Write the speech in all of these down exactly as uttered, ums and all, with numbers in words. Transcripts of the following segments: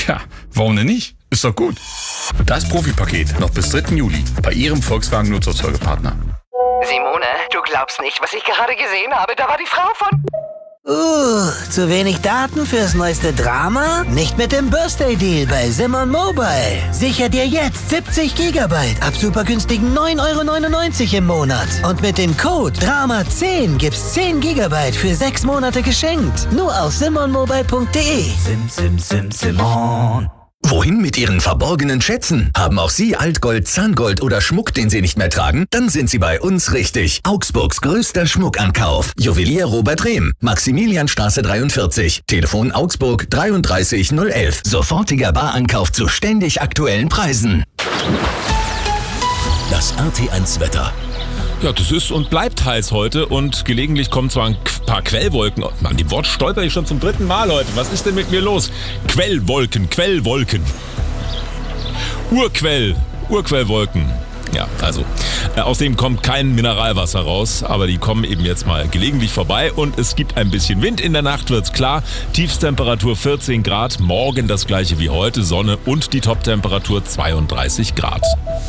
Tja, warum denn nicht? Ist doch gut. Das Profipaket noch bis dritten Juli bei Ihrem Volkswagen Nutzfahrzeugepartner. Simone, du glaubst nicht, was ich gerade gesehen habe. Da war die Frau von... Uh, zu wenig Daten fürs neueste Drama? Nicht mit dem Birthday Deal bei Simon Mobile. Sicher dir jetzt siebzig Gigabyte ab super günstigen neun Euro neunundneunzig im Monat. Und mit dem Code Drama zehn gibt's zehn Gigabyte für sechs Monate geschenkt. Nur auf simonmobile punkt de. Sim, sim, sim, Simon. Wohin mit Ihren verborgenen Schätzen? Haben auch Sie Altgold, Zahngold oder Schmuck, den Sie nicht mehr tragen? Dann sind Sie bei uns richtig. Augsburgs größter Schmuckankauf. Juwelier Robert Rehm. Maximilianstraße dreiundvierzig. Telefon Augsburg dreiunddreißig null elf. Sofortiger Barankauf zu ständig aktuellen Preisen. Das R T eins Wetter. Ja, das ist und bleibt heiß heute und gelegentlich kommen zwar ein paar Quellwolken. An dem Wort stolper ich schon zum dritten Mal heute. Was ist denn mit mir los? Quellwolken, Quellwolken. Urquell, Urquellwolken. Ja, also, äh, aus dem kommt kein Mineralwasser raus, aber die kommen eben jetzt mal gelegentlich vorbei und es gibt ein bisschen Wind. In der Nacht wird's klar, Tiefstemperatur vierzehn Grad, morgen das gleiche wie heute, Sonne und die Toptemperatur zweiunddreißig Grad.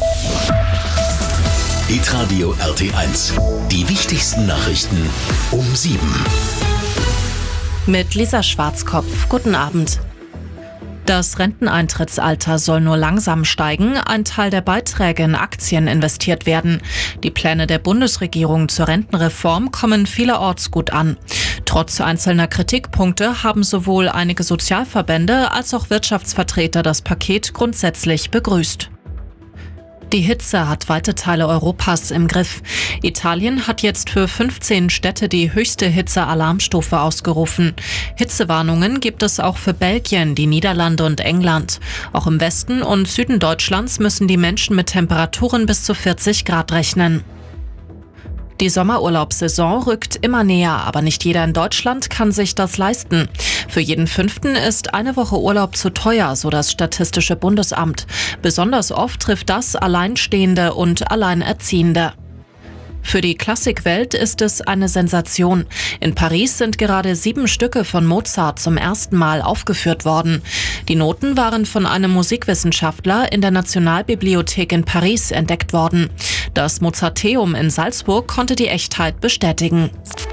Hitradio R T eins. Die wichtigsten Nachrichten um sieben. Mit Lisa Schwarzkopf. Guten Abend. Das Renteneintrittsalter soll nur langsam steigen, ein Teil der Beiträge in Aktien investiert werden. Die Pläne der Bundesregierung zur Rentenreform kommen vielerorts gut an. Trotz einzelner Kritikpunkte haben sowohl einige Sozialverbände als auch Wirtschaftsvertreter das Paket grundsätzlich begrüßt. Die Hitze hat weite Teile Europas im Griff. Italien hat jetzt für fünfzehn Städte die höchste Hitze-Alarmstufe ausgerufen. Hitzewarnungen gibt es auch für Belgien, die Niederlande und England. Auch im Westen und Süden Deutschlands müssen die Menschen mit Temperaturen bis zu vierzig Grad rechnen. Die Sommerurlaubssaison rückt immer näher, aber nicht jeder in Deutschland kann sich das leisten. Für jeden Fünften ist eine Woche Urlaub zu teuer, so das Statistische Bundesamt. Besonders oft trifft das Alleinstehende und Alleinerziehende. Für die Klassikwelt ist es eine Sensation. In Paris sind gerade sieben Stücke von Mozart zum ersten Mal aufgeführt worden. Die Noten waren von einem Musikwissenschaftler in der Nationalbibliothek in Paris entdeckt worden. Das Mozarteum in Salzburg konnte die Echtheit bestätigen.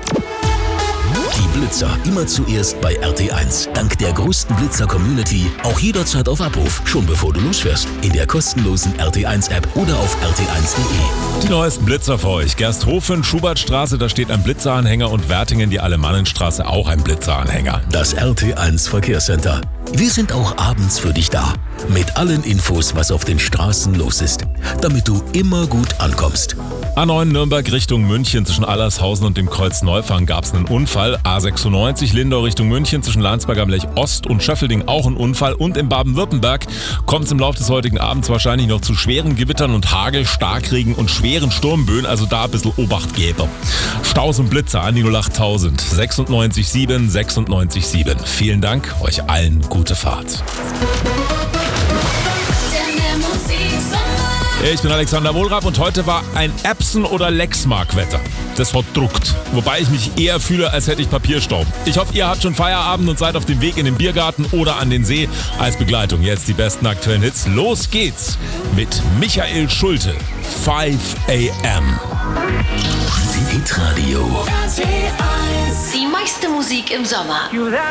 Die Blitzer immer zuerst bei R T eins. Dank der größten Blitzer-Community auch jederzeit auf Abruf, schon bevor du losfährst. In der kostenlosen R T eins App oder auf r t eins punkt de. Die neuesten Blitzer für euch. Gersthofen, Schubertstraße, da steht ein Blitzeranhänger und Wertingen, die Alemannenstraße, auch ein Blitzeranhänger. Das R T eins Verkehrscenter. Wir sind auch abends für dich da. Mit allen Infos, was auf den Straßen los ist. Damit du immer gut ankommst. A neun Nürnberg Richtung München zwischen Allershausen und dem Kreuz Neufang gab es einen Unfall. A sechsundneunzig Lindau Richtung München zwischen Landsberg am Lech Ost und Schöffelding auch ein Unfall. Und in Baden-Württemberg kommt es im Laufe des heutigen Abends wahrscheinlich noch zu schweren Gewittern und Hagel, Starkregen und schweren Sturmböen. Also da ein bisschen Obacht gäbe. Staus und Blitzer an die null acht tausend sechsundneunzig sieben sechsundneunzig sieben. Vielen Dank, euch allen gute Fahrt. Ich bin Alexander Wohlrab und heute war ein Epson- oder Lexmark-Wetter. Das hat druckt. Wobei ich mich eher fühle, als hätte ich Papierstaub. Ich hoffe, ihr habt schon Feierabend und seid auf dem Weg in den Biergarten oder an den See. Als Begleitung jetzt die besten aktuellen Hits. Los geht's mit Michael Schulte. fünf a m Hitradio. Die meiste Musik im Sommer.